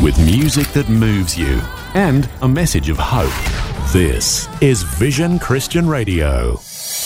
with music that moves you and a message of hope. This is Vision Christian Radio.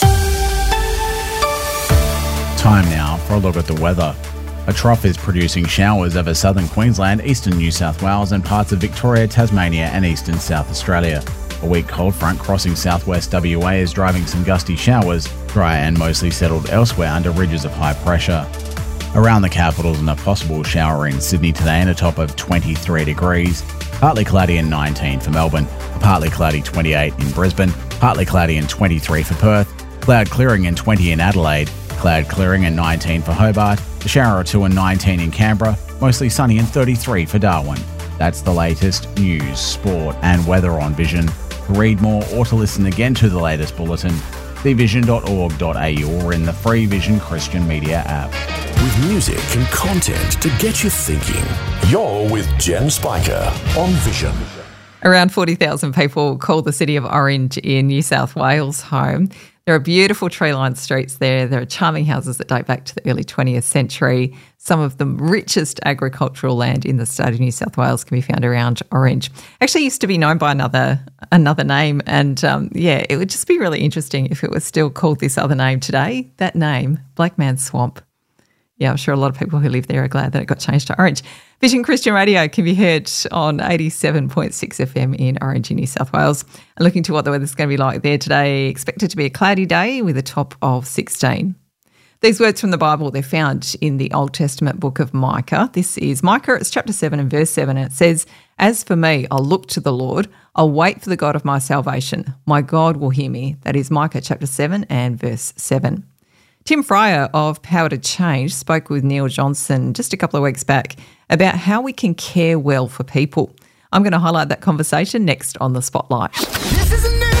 Time now for a look at the weather. A trough is producing showers over southern Queensland, eastern New South Wales and parts of Victoria, Tasmania and eastern South Australia. A weak cold front crossing southwest WA is driving some gusty showers, dry and mostly settled elsewhere under ridges of high pressure. Around the capitals and a possible shower in Sydney today and a top of 23 degrees. Partly cloudy and 19 for Melbourne, partly cloudy 28 in Brisbane, partly cloudy and 23 for Perth, cloud clearing and 20 in Adelaide, cloud clearing and 19 for Hobart, a shower or two and 19 in Canberra, mostly sunny and 33 for Darwin. That's the latest news, sport and weather on Vision. To read more or to listen again to the latest bulletin, see vision.org.au or in the free Vision Christian Media app. With music and content to get you thinking, you're with Jen Spiker on Vision. Around 40,000 people call the city of Orange in New South Wales home. There are beautiful tree-lined streets there. There are charming houses that date back to the early 20th century. Some of the richest agricultural land in the state of New South Wales can be found around Orange. Actually used to be known by another name, and it would just be really interesting if it was still called this other name today. That name, Black Man's Swamp. Yeah, I'm sure a lot of people who live there are glad that it got changed to Orange. Vision Christian Radio can be heard on 87.6 FM in Orange in New South Wales. And looking to what the weather's going to be like there today, expected to be a cloudy day with a top of 16. These words from the Bible, they're found in the Old Testament book of Micah. This is Micah, it's chapter 7 and verse 7, and it says, "As for me, I'll look to the Lord. I'll wait for the God of my salvation. My God will hear me." That is Micah chapter 7 and verse 7. Tim Fryer of Power to Change spoke with Neil Johnson just a couple of weeks back about how we can care well for people. I'm going to highlight that conversation next on The Spotlight. This is a new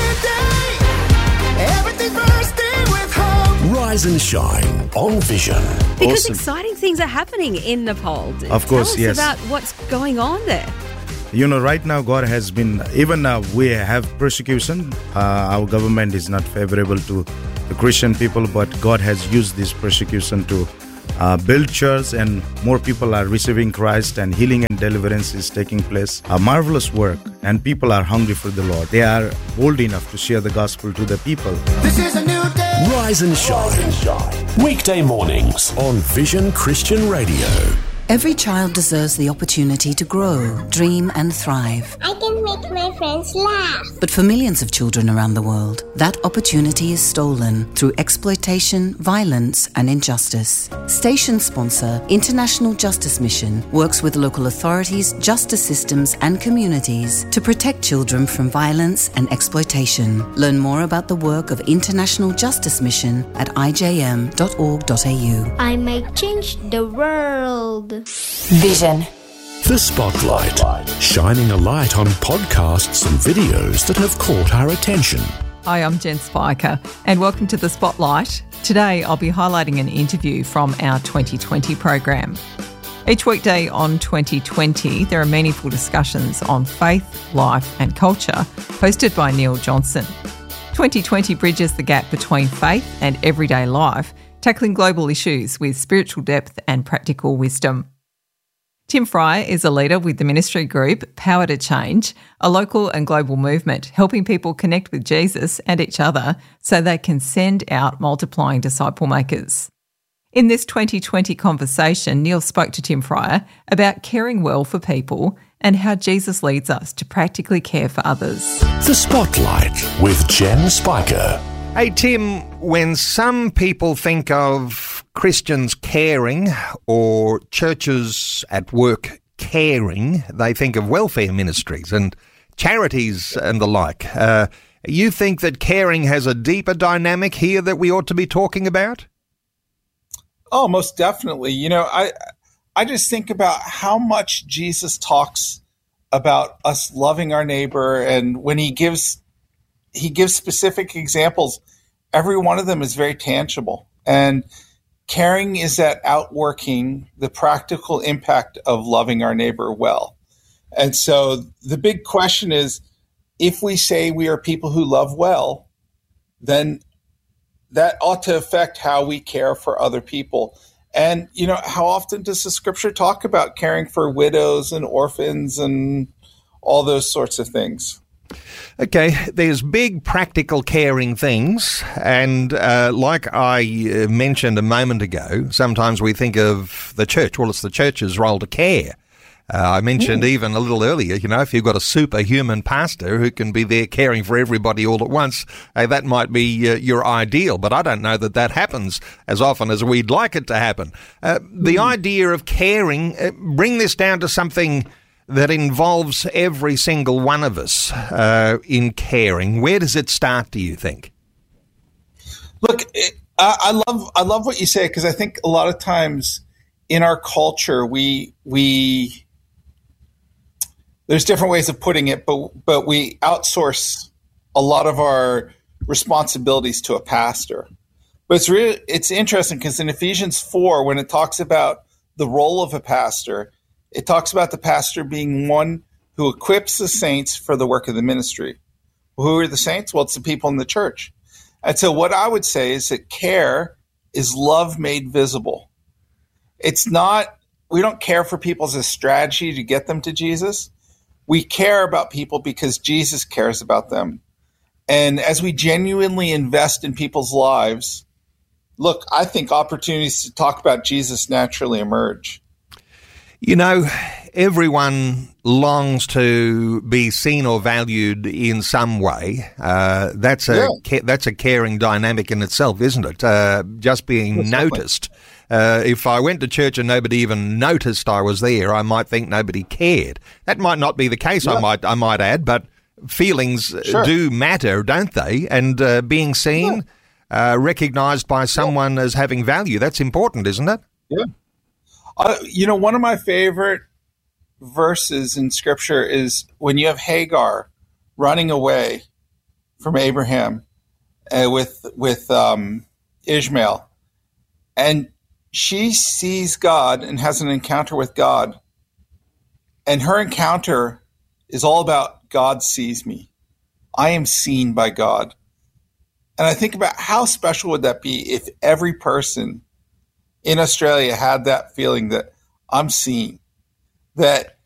day. Everything bursting with hope. Rise and shine on Vision. Because exciting things are happening in Nepal. Of course, Tell us yes. about what's going on there. You know, right now God has been, even we have persecution. Our government is not favorable to the Christian people, but God has used this persecution to build church, and more people are receiving Christ and healing and deliverance is taking place. A marvelous work, and people are hungry for the Lord. They are bold enough to share the gospel to the people. This is a new day. Rise and shine. Weekday mornings on Vision Christian Radio. Every child deserves the opportunity to grow, dream and thrive. I can make my friends laugh. But for millions of children around the world, that opportunity is stolen through exploitation, violence and injustice. Station sponsor International Justice Mission works with local authorities, justice systems and communities to protect children from violence and exploitation. Learn more about the work of International Justice Mission at ijm.org.au. I might change the world. Vision. The Spotlight, shining a light on podcasts and videos that have caught our attention. Hi, I'm Jen Spiker and welcome to The Spotlight. Today I'll be highlighting an interview from our 2020 program. Each weekday on 2020 there are meaningful discussions on faith, life and culture hosted by Neil Johnson. 2020 bridges the gap between faith and everyday life, tackling global issues with spiritual depth and practical wisdom. Tim Fryer is a leader with the ministry group Power to Change, a local and global movement helping people connect with Jesus and each other so they can send out multiplying disciple makers. In this 2020 conversation, Neil spoke to Tim Fryer about caring well for people and how Jesus leads us to practically care for others. The Spotlight with Jen Spiker. Hey, Tim, when some people think of Christians caring or churches at work caring, they think of welfare ministries and charities and the like. You think that caring has a deeper dynamic here that we ought to be talking about? Oh, most definitely. You know, I just think about how much Jesus talks about us loving our neighbor, and when he gives specific examples, every one of them is very tangible. And caring is that outworking the practical impact of loving our neighbor well. And so the big question is, if we say we are people who love well, then that ought to affect how we care for other people. And, how often does the scripture talk about caring for widows and orphans and all those sorts of things? Okay, there's big practical caring things, and like I mentioned a moment ago, sometimes we think of the church. Well, it's the church's role to care. I mentioned even a little earlier, if you've got a superhuman pastor who can be there caring for everybody all at once, that might be your ideal, but I don't know that happens as often as we'd like it to happen. The idea of caring, bring this down to something that involves every single one of us in caring. Where does it start, do you think? Look, I love what you say, because I think a lot of times in our culture we there's different ways of putting it, but we outsource a lot of our responsibilities to a pastor. But it's interesting, because in Ephesians 4, when it talks about the role of a pastor, it talks about the pastor being one who equips the saints for the work of the ministry. Who are the saints? Well, it's the people in the church. And so what I would say is that care is love made visible. It's not, we don't care for people as a strategy to get them to Jesus. We care about people because Jesus cares about them. And as we genuinely invest in people's lives, look, I think opportunities to talk about Jesus naturally emerge. Everyone longs to be seen or valued in some way. That's a caring dynamic in itself, isn't it? Just being noticed. If I went to church and nobody even noticed I was there, I might think nobody cared. That might not be the case, I might add, but feelings do matter, don't they? And being seen, recognized by someone as having value, that's important, isn't it? Yeah. One of my favorite verses in Scripture is when you have Hagar running away from Abraham with Ishmael, and she sees God and has an encounter with God, and her encounter is all about God sees me. I am seen by God. And I think about how special would that be if every person in Australia had that feeling that I'm seen, that